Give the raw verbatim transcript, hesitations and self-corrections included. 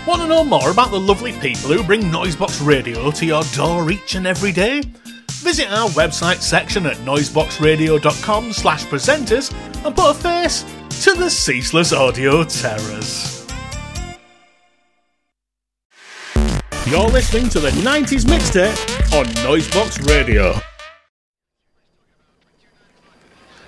Want to know more about the lovely people who bring Noisebox Radio to your door each and every day? Visit our website section at noiseboxradio.com slash presenters and put a face to the ceaseless audio terrors. You're listening to the nineties Mixtape on Noisebox Radio.